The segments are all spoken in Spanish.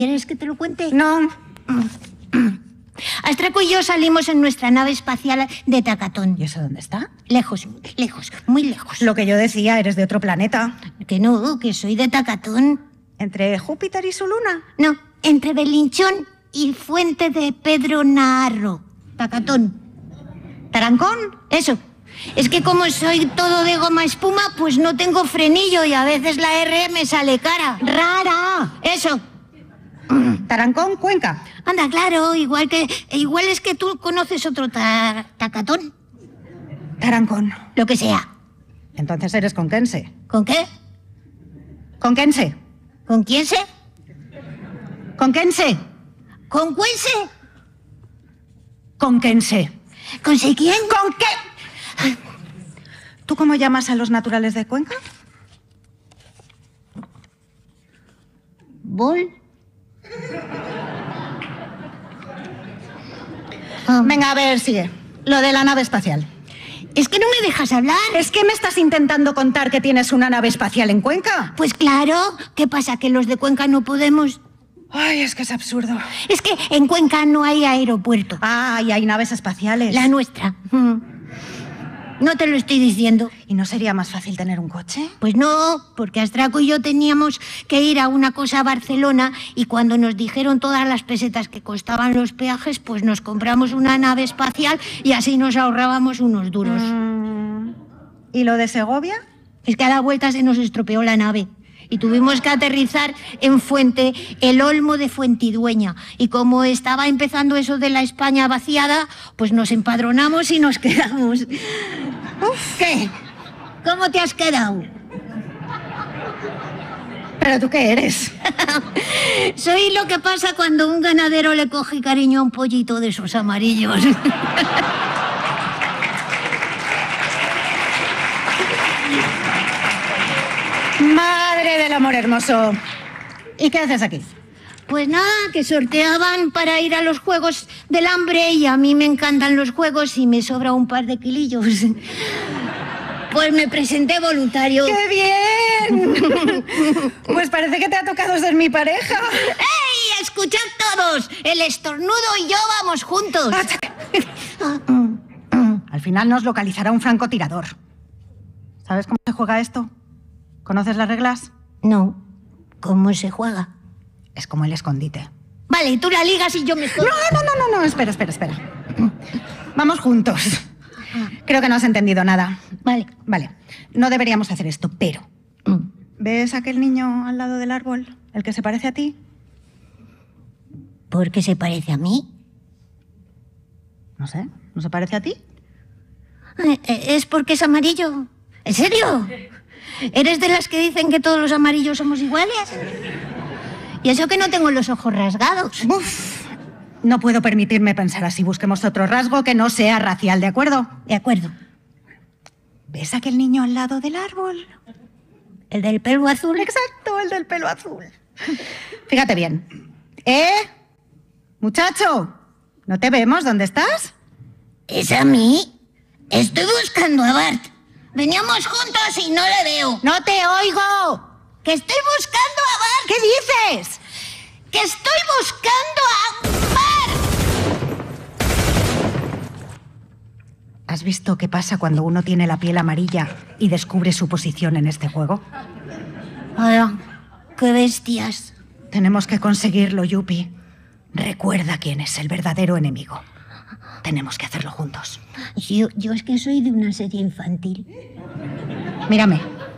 ¿Quieres que te lo cuente? No. Astraco y yo salimos en nuestra nave espacial de Tacatón. ¿Y eso dónde está? Lejos, lejos, muy lejos. Lo que yo decía, eres de otro planeta. Que no, que soy de Tacatón. ¿Entre Júpiter y su luna? No, entre Belinchón y Fuente de Pedro Naharro. Tacatón. ¿Tarancón? Eso. Es que como soy todo de goma espuma, pues no tengo frenillo y a veces la R me sale cara. ¡Rara! Eso. Tarancón, Cuenca. Anda, claro, igual es que tú conoces otro Tacatón. Tarancón. Lo que sea. Entonces eres conquense. ¿Con qué? Conquense. ¿Con quién sé? Conquense. ¿Con cuense? Conquense. ¿Con sé quién? ¿Con qué? ¿Tú cómo llamas a los naturales de Cuenca? ¿Bol? Venga, a ver, sigue. Lo de la nave espacial. Es que no me dejas hablar. ¿Es que me estás intentando contar que tienes una nave espacial en Cuenca? Pues claro. ¿Qué pasa? ¿Que los de Cuenca no podemos? Ay, es que es absurdo. Es que en Cuenca no hay aeropuerto. Ah, y hay naves espaciales. La nuestra. No te lo estoy diciendo. ¿Y no sería más fácil tener un coche? Pues no, porque Astraco y yo teníamos que ir a una cosa a Barcelona y cuando nos dijeron todas las pesetas que costaban los peajes, pues nos compramos una nave espacial y así nos ahorrábamos unos duros. ¿Y lo de Segovia? Es que a la vuelta se nos estropeó la nave y tuvimos que aterrizar en Fuente, el Olmo de Fuentidueña. Y como estaba empezando eso de la España vaciada, pues nos empadronamos y nos quedamos. Uf. ¿Qué? ¿Cómo te has quedado? ¿Pero tú qué eres? Soy lo que pasa cuando un ganadero le coge cariño a un pollito de esos amarillos. Madre del amor hermoso. ¿Y qué haces aquí? Pues nada, que sorteaban para ir a los Juegos del Hambre y a mí me encantan los juegos y me sobra un par de kilillos. Pues me presenté voluntario. ¡Qué bien! Pues parece que te ha tocado ser mi pareja. ¡Ey! ¡Escuchad todos! El estornudo y yo vamos juntos. Al final nos localizará un francotirador. ¿Sabes cómo se juega esto? ¿Conoces las reglas? No. ¿Cómo se juega? Es como el escondite. Vale, tú la ligas y yo me escondo. No, espera. Vamos juntos. Creo que no has entendido nada. Vale. No deberíamos hacer esto, pero... ¿Ves aquel niño al lado del árbol? ¿El que se parece a ti? ¿Por qué se parece a mí? No sé, ¿no se parece a ti? ¿Es porque es amarillo? ¿En serio? ¿Eres de las que dicen que todos los amarillos somos iguales? Y eso que no tengo los ojos rasgados. Uf, no puedo permitirme pensar así. Busquemos otro rasgo que no sea racial, ¿de acuerdo? De acuerdo. ¿Ves aquel niño al lado del árbol? ¿El del pelo azul? Exacto, el del pelo azul. Fíjate bien. Muchacho, ¿no te vemos? ¿Dónde estás? ¿Es a mí? Estoy buscando a Bart. Veníamos juntos y no le veo. ¡No te oigo! ¡Que estoy buscando a Bart! ¿Qué dices? ¡Que estoy buscando a Bart! ¿Has visto qué pasa cuando uno tiene la piel amarilla y descubre su posición en este juego? ¡Hola! ¡Qué bestias! Tenemos que conseguirlo, Yuppie. Recuerda quién es el verdadero enemigo. Tenemos que hacerlo juntos. Yo es que soy de una serie infantil. Mírame.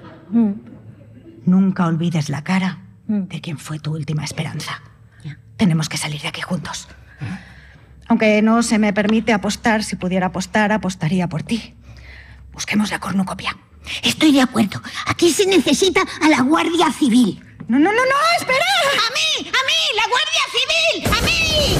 Nunca olvides la cara de quien fue tu última esperanza. Tenemos que salir de aquí juntos. Aunque no se me permite apostar, si pudiera apostar, apostaría por ti. Busquemos la cornucopia. Estoy de acuerdo. Aquí se necesita a la Guardia Civil. No, espera. ¡A mí! ¡La Guardia Civil! ¡A mí!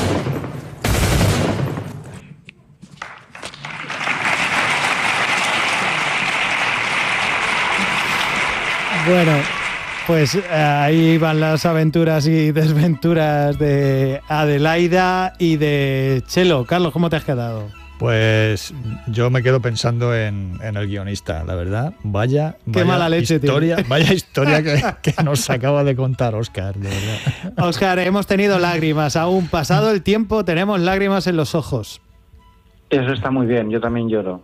Bueno, pues ahí van las aventuras y desventuras de Adelaida y de Chelo. Carlos, ¿cómo te has quedado? Pues yo me quedo pensando en el guionista, la verdad. Vaya mala leche historia, vaya historia que nos acaba de contar Óscar, de verdad. Óscar, hemos tenido lágrimas, aún pasado el tiempo tenemos lágrimas en los ojos. Eso está muy bien, yo también lloro.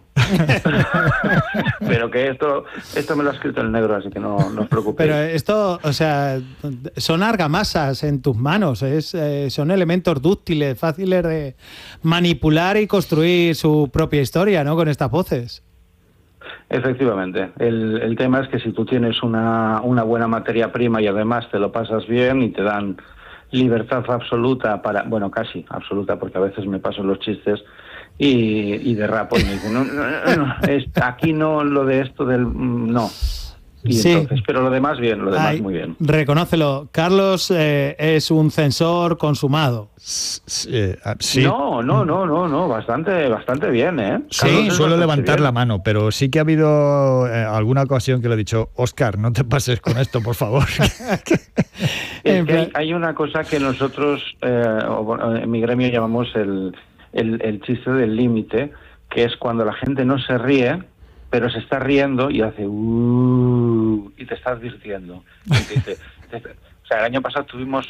Pero que esto me lo ha escrito el negro, así que no os preocupéis. Pero esto, o sea, son argamasas en tus manos, son elementos dúctiles, fáciles de manipular y construir su propia historia, ¿no? Con estas voces. Efectivamente. El tema es que si tú tienes una buena materia prima y además te lo pasas bien y te dan libertad absoluta para, bueno, casi absoluta, porque a veces me paso los chistes y derrapo y me dicen, no, aquí no, lo de esto del... no. Y sí. Entonces, pero lo demás bien, lo demás muy bien. Reconócelo, Carlos es un censor consumado. Sí. No, bastante bien, ¿eh? Sí, suelo levantar la mano, pero sí que ha habido alguna ocasión que le he dicho, Óscar, no te pases con esto, por favor. Es que hay una cosa que nosotros, en mi gremio llamamos el chiste del límite, que es cuando la gente no se ríe, pero se está riendo y hace y te está advirtiendo. O sea, el año pasado tuvimos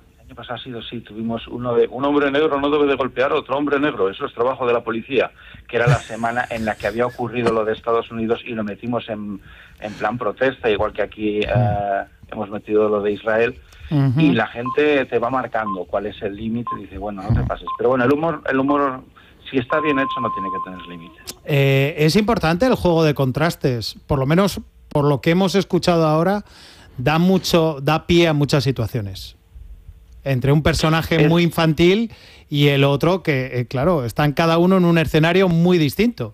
uno de un hombre negro no debe de golpear a otro hombre negro, eso es trabajo de la policía, que era la semana en la que había ocurrido lo de Estados Unidos y lo metimos en plan protesta, igual que aquí hemos metido lo de Israel. Uh-huh. Y la gente te va marcando cuál es el límite y dice, bueno, no te pases. Pero bueno, el humor si está bien hecho no tiene que tener límites. Es importante el juego de contrastes, por lo menos por lo que hemos escuchado ahora, da pie a muchas situaciones. Entre un personaje muy infantil y el otro que, claro, están cada uno en un escenario muy distinto.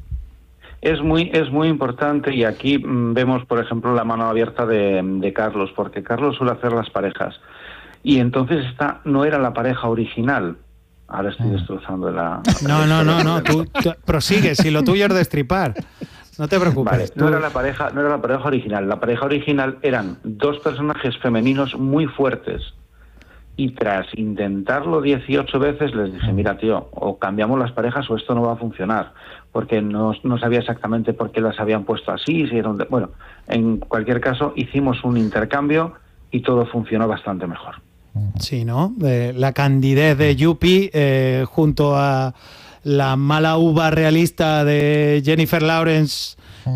Es muy importante, y aquí vemos, por ejemplo, la mano abierta de Carlos, porque Carlos suele hacer las parejas. Y entonces esta no era la pareja original. Ahora estoy destrozando la... No, tú prosigue, si lo tuyo es destripar. No te preocupes. Vale, no era la pareja original. La pareja original eran dos personajes femeninos muy fuertes. Y tras intentarlo 18 veces les dije, mira, tío, o cambiamos las parejas o esto no va a funcionar. Porque no sabía exactamente por qué las habían puesto así. Bueno, en cualquier caso, hicimos un intercambio y todo funcionó bastante mejor. Sí, ¿no? La candidez de Yuppie junto a la mala uva realista de Jennifer Lawrence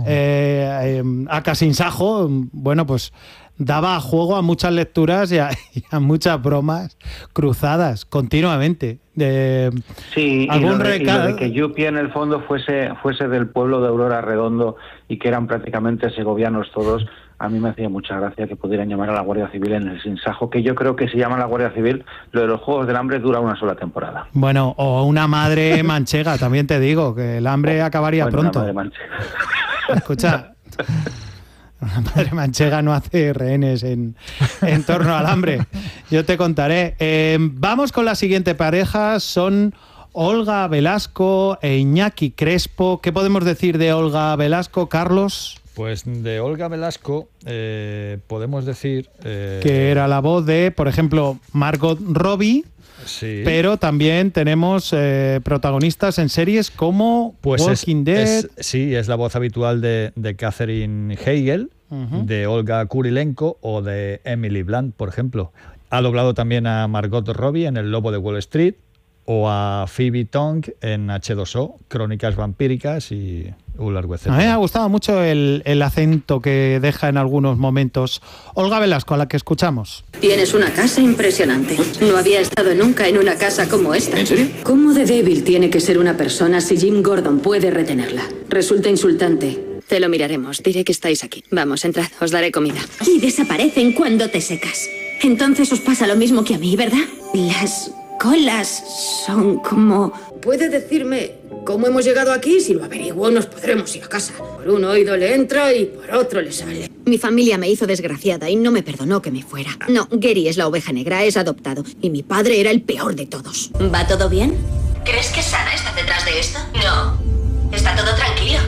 aka Sin Sajo, bueno, pues daba juego a muchas lecturas y a muchas bromas cruzadas continuamente. Sí, y lo de que Yuppie en el fondo fuese del pueblo de Aurora Redondo y que eran prácticamente segovianos todos, a mí me hacía mucha gracia que pudieran llamar a la Guardia Civil en el Sinsajo, que yo creo que si llaman a la Guardia Civil, lo de los Juegos del Hambre dura una sola temporada. Bueno, o una madre manchega, también te digo, que el hambre acabaría pronto. Una madre manchega. Escucha, una madre manchega no hace rehenes en torno al hambre. Yo te contaré. Vamos con la siguiente pareja, son Olga Velasco e Iñaki Crespo. ¿Qué podemos decir de Olga Velasco, Carlos? Pues de Olga Velasco podemos decir... que era la voz de, por ejemplo, Margot Robbie, sí. Pero también tenemos protagonistas en series como Walking Dead. Es la voz habitual de Katherine Heigl, uh-huh. De Olga Kurilenko o de Emily Blunt, por ejemplo. Ha doblado también a Margot Robbie en El Lobo de Wall Street o a Phoebe Tonk en H2O, Crónicas Vampíricas y... A mí me ha gustado mucho el acento que deja en algunos momentos. Olga Velasco, a la que escuchamos. Tienes una casa impresionante. No había estado nunca en una casa como esta. ¿En serio? ¿Cómo de débil tiene que ser una persona si Jim Gordon puede retenerla? Resulta insultante. Te lo miraremos. Diré que estáis aquí. Vamos, entrad. Os daré comida. Y desaparecen cuando te secas. Entonces os pasa lo mismo que a mí, ¿verdad? Las colas son como... ¿Puede decirme cómo hemos llegado aquí? Si lo averiguo, nos podremos ir a casa. Por un oído le entra y por otro le sale. Mi familia me hizo desgraciada y no me perdonó que me fuera. No, Gary es la oveja negra, es adoptado. Y mi padre era el peor de todos. ¿Va todo bien? ¿Crees que Sana está detrás de esto? No. Está todo tranquilo.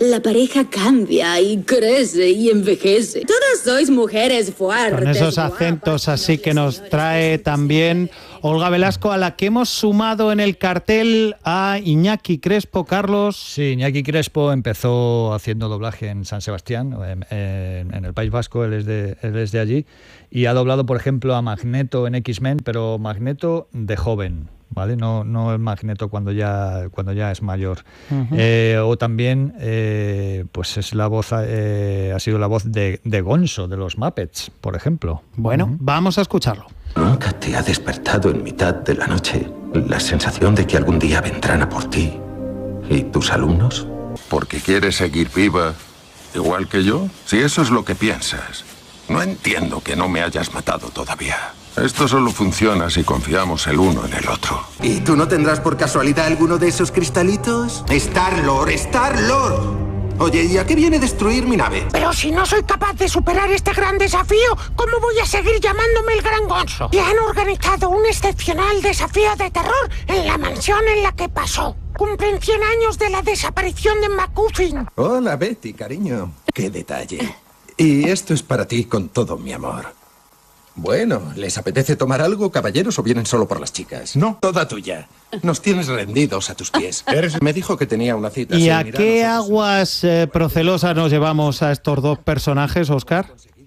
La pareja cambia y crece y envejece. Todas sois mujeres fuertes. Con esos acentos así que nos trae también Olga Velasco, a la que hemos sumado en el cartel a Iñaki Crespo. Carlos. Sí, Iñaki Crespo empezó haciendo doblaje en San Sebastián, en el País Vasco, él es de allí, y ha doblado, por ejemplo, a Magneto en X-Men, pero Magneto de joven, ¿vale? No el Magneto cuando ya es mayor. Uh-huh. O también, pues es la voz, ha sido la voz de Gonzo, de los Muppets, por ejemplo. Bueno, vamos a escucharlo. ¿Nunca te ha despertado en mitad de la noche la sensación de que algún día vendrán a por ti y tus alumnos? ¿Porque quieres seguir viva igual que yo? Si eso es lo que piensas, no entiendo que no me hayas matado todavía. Esto solo funciona si confiamos el uno en el otro. ¿Y tú no tendrás por casualidad alguno de esos cristalitos? ¡Star-Lord! ¡Star-Lord! Oye, ¿y a qué viene destruir mi nave? Pero si no soy capaz de superar este gran desafío, ¿cómo voy a seguir llamándome el Gran Gonzo? Y han organizado un excepcional desafío de terror en la mansión en la que pasó. Cumplen 100 años de la desaparición de McGuffin. Hola, Betty, cariño. ¡Qué detalle! Y esto es para ti con todo mi amor. Bueno, ¿les apetece tomar algo, caballeros, o vienen solo por las chicas? No, toda tuya. Nos tienes rendidos a tus pies. Me dijo que tenía una cita. ¿Y a qué aguas procelosas nos llevamos a estos dos personajes, Óscar?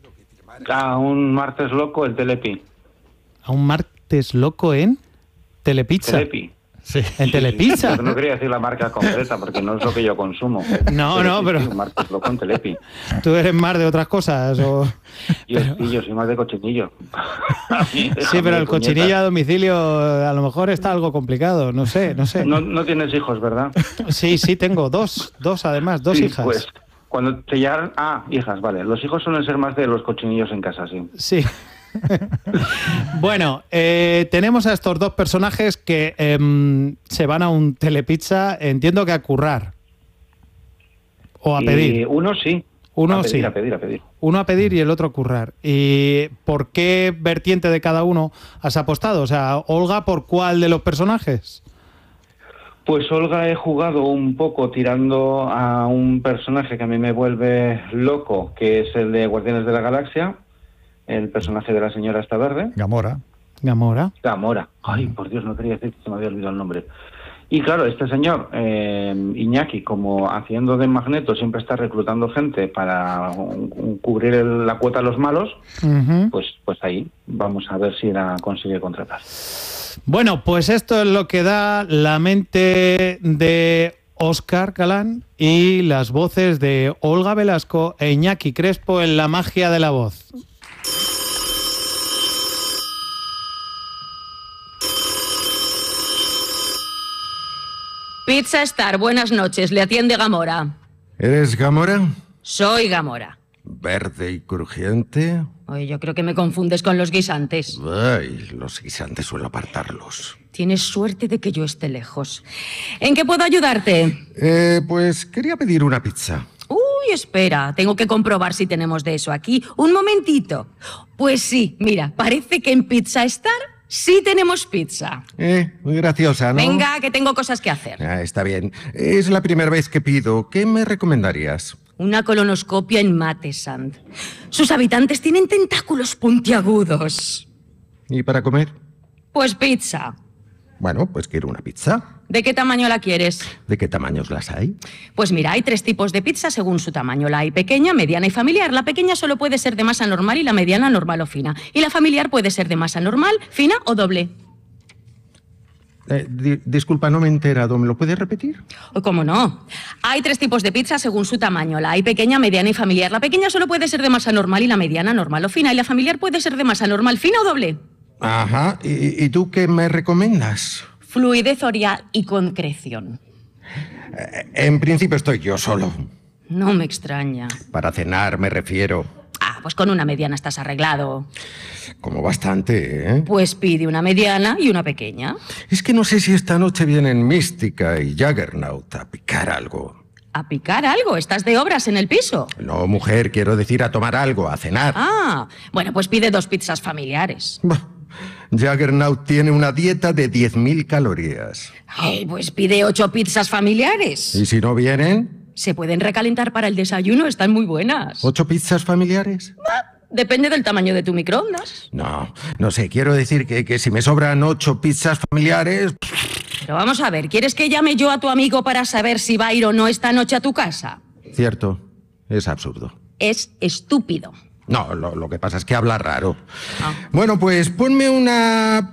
A un martes loco en Telepi. ¿A un martes loco en Telepizza? Telepi. Sí. ¿En Telepizza? No quería decir la marca concreta porque no es lo que yo consumo. Pero... Sí, martes loco en Telepi. ¿Tú eres más de otras cosas? O... Yo soy más de cochinillo. Sí, pero el cochinillo a domicilio a lo mejor está algo complicado, no sé. No tienes hijos, ¿verdad? Sí, tengo dos además, dos hijas. Pues cuando te llegan... hijas, vale. Los hijos suelen ser más de los cochinillos en casa, sí. Sí. Bueno, tenemos a estos dos personajes que se van a un Telepizza, entiendo que a currar. O a pedir. Uno sí. Uno a pedir, sí. A pedir. Uno a pedir y el otro a currar. ¿Y por qué vertiente de cada uno has apostado? O sea, Olga, ¿por cuál de los personajes? Pues Olga, he jugado un poco tirando a un personaje que a mí me vuelve loco, que es el de Guardianes de la Galaxia, el personaje de la señora esta verde. Gamora. Ay, por Dios, no quería decir que se me había olvidado el nombre. Y claro, este señor, Iñaki, como haciendo de Magneto, siempre está reclutando gente para cubrir la cuota a los malos, uh-huh. pues ahí vamos a ver si la consigue contratar. Bueno, pues esto es lo que da la mente de Óscar Galán y las voces de Olga Velasco e Iñaki Crespo en La magia de la voz. Pizza Star, buenas noches. Le atiende Gamora. ¿Eres Gamora? Soy Gamora. ¿Verde y crujiente? Oye, yo creo que me confundes con los guisantes. Ay, los guisantes suelo apartarlos. Tienes suerte de que yo esté lejos. ¿En qué puedo ayudarte? Pues quería pedir una pizza. Uy, espera, tengo que comprobar si tenemos de eso aquí. Un momentito. Pues sí, mira, parece que en Pizza Star sí tenemos pizza. Muy graciosa, ¿no? Venga, que tengo cosas que hacer. Está bien. Es la primera vez que pido. ¿Qué me recomendarías? Una colonoscopia en Matesand. Sus habitantes tienen tentáculos puntiagudos. ¿Y para comer? Pues pizza. Bueno, pues quiero una pizza. ¿De qué tamaño la quieres? ¿De qué tamaños las hay? Pues mira, hay 3 tipos de pizza según su tamaño. La hay pequeña, mediana y familiar. La pequeña solo puede ser de masa normal y la mediana normal o fina. Y la familiar puede ser de masa normal, fina o doble. Disculpa, no me he enterado. ¿Me lo puedes repetir? ¿Cómo no? Hay 3 tipos de pizza según su tamaño. La hay pequeña, mediana y familiar. La pequeña solo puede ser de masa normal y la mediana normal o fina. Y la familiar puede ser de masa normal, fina o doble. Ajá. ¿Y tú qué me recomiendas? Fluidez oral y concreción. En principio estoy yo solo. No me extraña. Para cenar me refiero. Pues con una mediana estás arreglado. Como bastante, ¿eh? Pues pide una mediana y una pequeña. Es que no sé si esta noche vienen Mística y Juggernaut a picar algo. ¿A picar algo? ¿Estás de obras en el piso? No, mujer, quiero decir a tomar algo, a cenar. Bueno, pues pide 2 pizzas familiares. Juggernaut tiene una dieta de 10.000 calorías. Pues pide 8 pizzas familiares. ¿Y si no vienen? Se pueden recalentar para el desayuno, están muy buenas. ¿8 pizzas familiares? Depende del tamaño de tu microondas. No sé, quiero decir que si me sobran 8 pizzas familiares... Pero vamos a ver, ¿quieres que llame yo a tu amigo para saber si va a ir o no esta noche a tu casa? Cierto, es absurdo. Es estúpido. No, lo que pasa es que habla raro. Bueno, pues ponme una